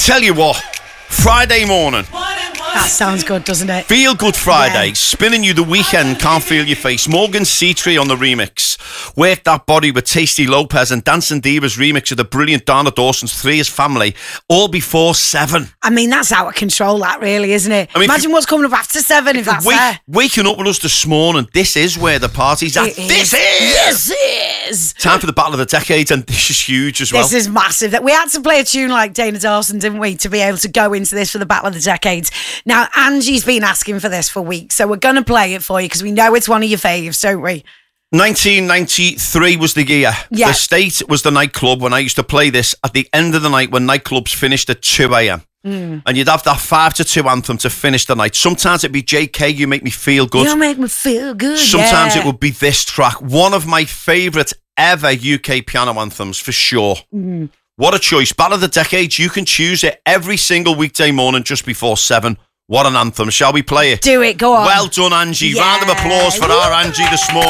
Tell you what, Friday morning. That sounds good, doesn't it? Feel Good Friday, Yeah. spinning you the weekend, Can't Feel Your Face. Morgan Seatree on the remix. Work That Body with Tasty Lopez and Dancing Divas remix of the brilliant Donna Dawson's Three Is Family, all before 7. I mean, that's out of control, that really, isn't it? I mean, Imagine what's coming up after 7 if that's there. Waking up with us this morning, this is where the party's at. This is! Time for the Battle of the Decades, and this is huge as well. This is massive. That we had to play a tune like Dana Dawson, didn't we, to be able to go into this for the Battle of the Decades. Now, Angie's been asking for this for weeks, so we're going to play it for you because we know it's one of your faves, don't we? 1993 was the year. Yeah. The State was the nightclub when I used to play this at the end of the night when nightclubs finished at 2 a.m. And you'd have that 5 to 2 anthem to finish the night. Sometimes it'd be JK, You Make Me Feel Good. You make me feel good. Sometimes yeah. it would be this track. One of my favourite ever UK piano anthems, for sure. What a choice. Battle of the Decades, you can choose it every single weekday morning just before 7. What an anthem. Shall we play it? Do it, go on. Well done, Angie. Yeah. Round of applause for our Angie this morning.